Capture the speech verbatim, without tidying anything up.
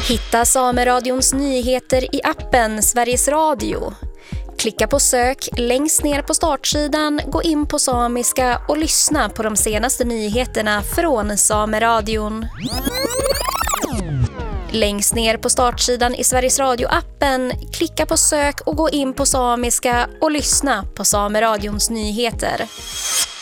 Hitta Sameradions nyheter i appen Sveriges Radio. Klicka på sök längst ner på startsidan, gå in på samiska och lyssna på de senaste nyheterna från Sameradion. Längst ner på startsidan i Sveriges Radio-appen, klicka på sök och gå in på samiska och lyssna på Sameradions nyheter.